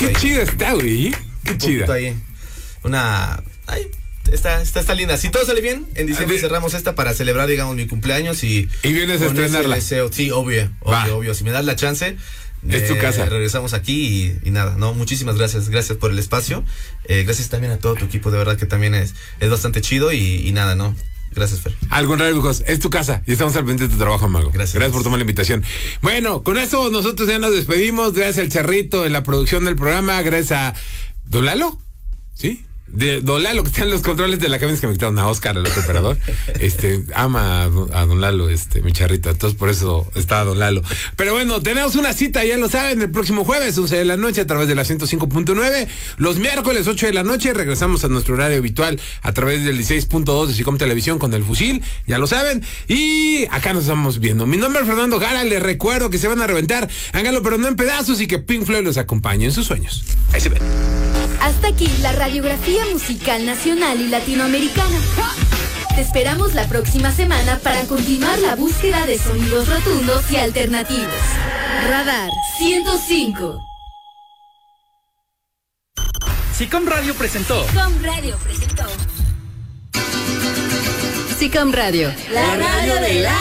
Qué chida está, güey. Qué chida. Ahí. Está linda. Si todo sale bien, en diciembre cerramos esta para celebrar, digamos, mi cumpleaños y vienes a estrenarla. Sí, obvio. Si me das la chance, es tu casa. Regresamos aquí y nada, no, muchísimas gracias. Gracias por el espacio. Gracias también a todo tu equipo, de verdad que también es bastante chido y nada, ¿no? Gracias, Fer. Al contrario, hijos, es tu casa y estamos al pendiente de tu trabajo, Mago. Gracias por tomar la invitación. Bueno, con eso nosotros ya nos despedimos. Gracias al Charrito en la producción del programa. Gracias a Don Lalo. ¿Sí? De Don Lalo, que está en los controles de la cabina, que me quitaron a Oscar, el otro operador. Ama a Don Lalo, mi Charrito. Entonces, por eso está Don Lalo. Pero bueno, tenemos una cita, ya lo saben, el próximo jueves, 11 de la noche, a través de la 105.9. Los miércoles, 8 de la noche, regresamos a nuestro horario habitual a través del 16.2 de Sicom Televisión con El Fusil, ya lo saben. Y acá nos estamos viendo. Mi nombre es Fernando Jara, les recuerdo que se van a reventar. Háganlo, pero no en pedazos, y que Pink Floyd los acompañe en sus sueños. Ahí se ven. Hasta aquí la radiografía musical nacional y latinoamericana. Te esperamos la próxima semana para continuar la búsqueda de sonidos rotundos y alternativos. Radar 105. Sicom Radio presentó. Sicom Radio. La radio de la